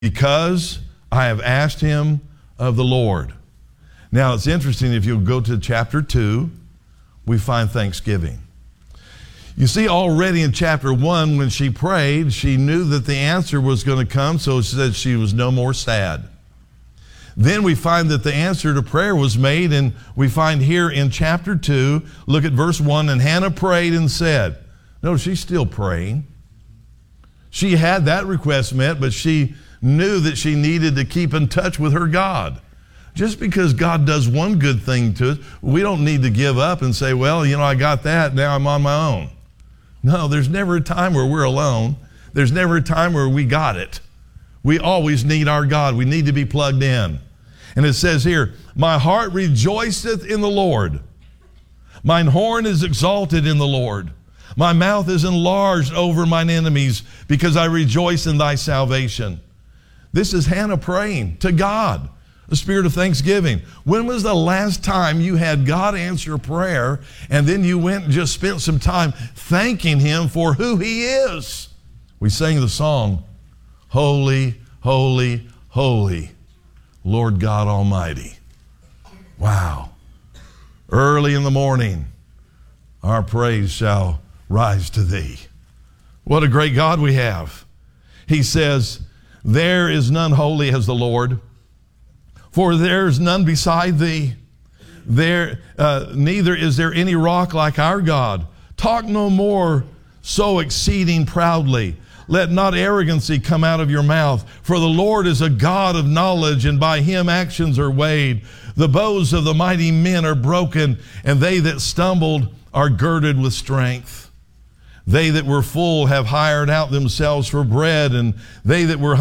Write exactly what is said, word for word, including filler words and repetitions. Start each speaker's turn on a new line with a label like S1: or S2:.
S1: because I have asked him of the Lord. Now, it's interesting, if you'll go to chapter two, we find thanksgiving. You see, already in chapter one, when she prayed, she knew that the answer was going to come, so she said she was no more sad. Then we find that the answer to prayer was made, and we find here in chapter two, look at verse one, and Hannah prayed and said, no, she's still praying. She had that request met, but she knew that she needed to keep in touch with her God. Just because God does one good thing to us, we don't need to give up and say, well, you know, I got that, now I'm on my own. No, there's never a time where we're alone. There's never a time where we got it. We always need our God. We need to be plugged in. And it says here, my heart rejoiceth in the Lord. Mine horn is exalted in the Lord. My mouth is enlarged over mine enemies, because I rejoice in thy salvation. This is Hannah praying to God, a spirit of thanksgiving. When was the last time you had God answer a prayer and then you went and just spent some time thanking him for who he is? We sang the song, Holy, Holy, Holy, Lord God Almighty. Wow. Early in the morning, our praise shall rise to thee. What a great God we have. He says, there is none holy as the Lord, for there is none beside thee. There, uh, neither is there any rock like our God. Talk no more so exceeding proudly. Let not arrogancy come out of your mouth. For the Lord is a God of knowledge, and by him actions are weighed. The bows of the mighty men are broken, and they that stumbled are girded with strength. They that were full have hired out themselves for bread, and they that were